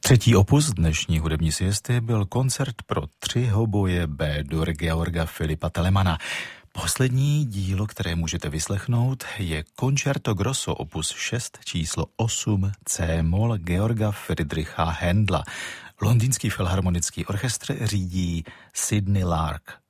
Třetí opus dnešní hudební siesty byl koncert pro 3 hoboje B-dur Georga Filipa Telemana. Poslední dílo, které můžete vyslechnout, je Concerto Grosso opus 6 číslo 8 C-moll Georga Friedricha Händla. Londýnský filharmonický orchestr řídí Sidney Lark.